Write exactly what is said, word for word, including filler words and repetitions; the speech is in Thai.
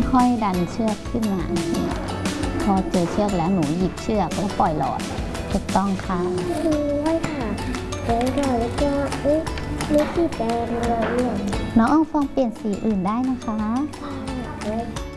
ค่อยๆดันเชือกขึ้นมาพอเจอเชือกแล้วหนูหยิบเชือกแล้วปล่อยหลอดถูกต้องค่ะด้วยค่ะแล้วก็แล้วก็เอ๊ะนี่สีแดงเลยเนี่ยน้องอองฟองเปลี่ยนสีอื่นได้นะคะค่ะ